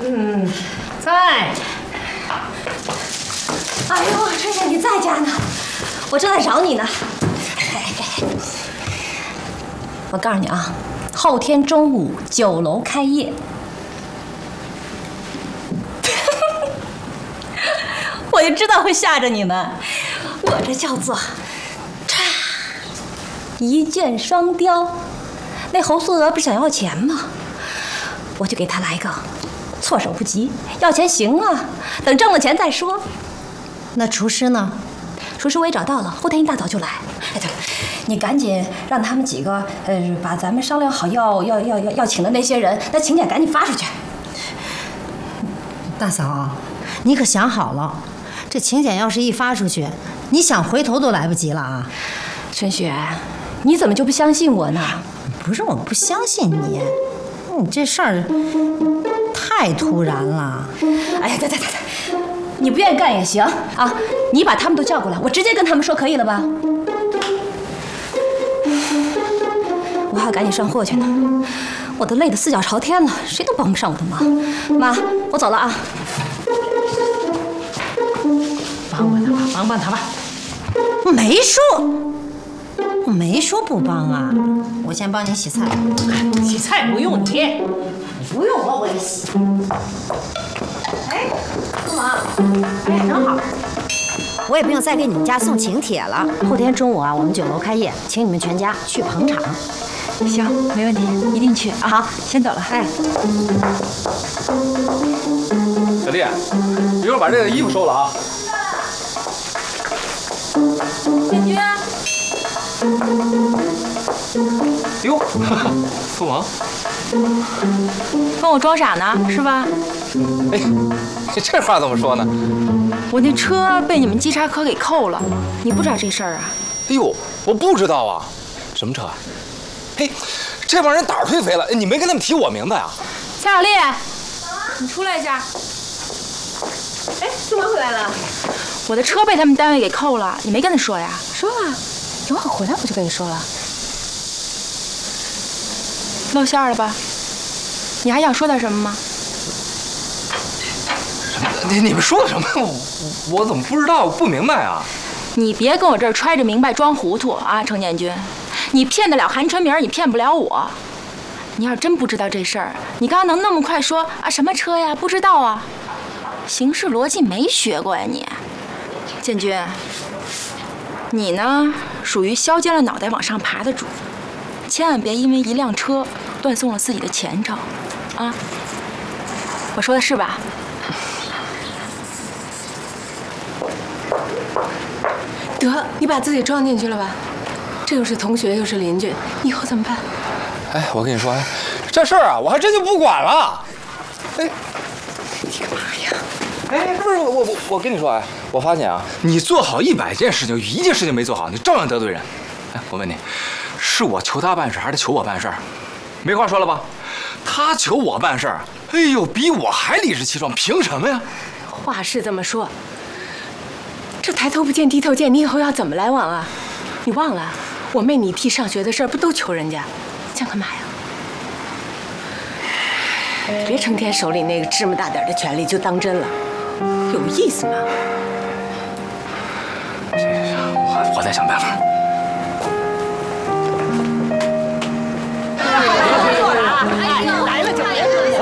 在。 哎呦，春姐你在家呢，我正在找你呢。我告诉你啊，后天中午酒楼开业。我就知道会吓着你们，我这叫做一箭双雕。那侯素娥不是想要钱吗？我就给她来个措手不及。要钱行啊，等挣了钱再说。 那厨师呢？ 厨师我也找到了，后天一大早就来。哎，对了，你赶紧让他们几个，把咱们商量好要请的那些人，那请柬赶紧发出去。 大嫂，你可想好了，这请柬要是一发出去，你想回头都来不及了啊！ 春雪，你怎么就不相信我呢？ 不是我不相信你，你这事儿太突然了。 哎呀，对，你不愿意干也行啊，你把他们都叫过来，我直接跟他们说，可以了吧？我还要赶紧上货去呢，我都累得四脚朝天了，谁都帮不上我的忙。妈，我走了啊。 帮帮他吧，帮帮他吧。 我没说不帮啊，我先帮你洗菜。 洗菜不用你， 不用我也洗。哎，苏萌，哎，正好，我也不用再给你们家送请帖了。后天中午啊，我们酒楼开业，请你们全家去捧场。 行，没问题，一定去啊。好，先走了。哎， 小丽，一会儿把这个衣服收了啊。 建军。 哟，苏萌， 跟我装傻呢，是吧？ 哎，你这话怎么说呢？ 我那车被你们稽查科给扣了，你不知道这事儿啊？ 哎呦，我不知道啊，什么车啊？嘿，这帮人胆儿忒肥了，你没跟他们提我名字呀？ 蔡小丽，你出来一下。 哎，苏萌回来了。 我的车被他们单位给扣了，你没跟他说呀？ 说了，等会儿回来我就跟你说了。 露馅了吧？你还想说点什么吗？ 你们说的什么？我怎么不知道？我不明白啊！ 你别跟我这儿揣着明白装糊涂啊，程建军！你骗得了韩春明，你骗不了我。你要是真不知道这事儿，你刚刚能那么快说啊什么车呀？不知道啊？行事逻辑没学过呀你，建军。你呢，属于削尖了脑袋往上爬的主，千万别因为一辆车断送了自己的前程，啊！我说的是吧？ 得，你把自己装进去了吧？这又是同学又是邻居，以后怎么办？ 哎，我跟你说，这事儿啊，我还真就不管了。哎， 你干嘛呀？ 哎，不是我跟你说，哎，我发现啊，你做好100件事情，有1件事情没做好，你照样得罪人。哎，我问你，是我求他办事，还是求我办事？没话说了吧？他求我办事，哎呦，比我还理直气壮，凭什么呀？ 话是这么说，这抬头不见低头见，你以后要怎么来往啊？你忘了，我妹你替上学的事儿不都求人家，想干嘛呀？别成天手里那个芝麻大点的权利就当真了，有意思吗？ 我再想办法。 来了就别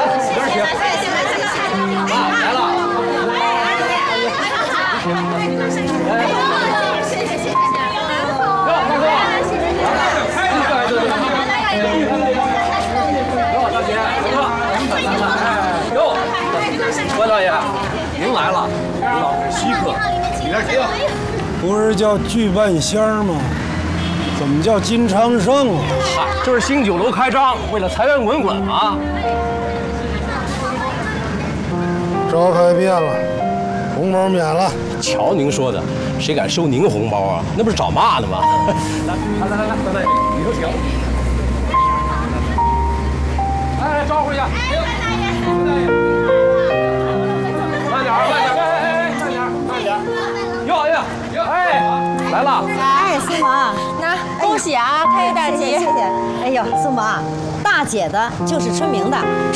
关大爷，您来了，您老是稀客，里边请。 不是叫聚半仙吗？怎么叫金昌盛啊？ 嗨，这是新酒楼开张，为了财源滚滚啊！ 招牌变了，红包免了。 瞧您说的，谁敢收您红包啊？那不是找骂呢吗？来，关大爷，里头请。来，招呼一下。哎，关大爷，关大爷。慢点，慢点。哟，哎，来了。 哎，苏萌， 那恭喜啊，开业大吉！ 谢谢。哎呦，苏萌，大姐的就是春明的。